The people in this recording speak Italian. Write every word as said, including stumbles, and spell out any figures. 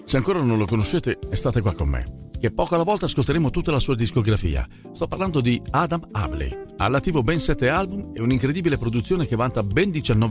Se ancora non lo conoscete, state qua con me, che poco alla volta ascolteremo tutta la sua discografia. Sto parlando di Adam Havley. Ha all'attivo ben sette album e un'incredibile produzione che vanta ben diciannove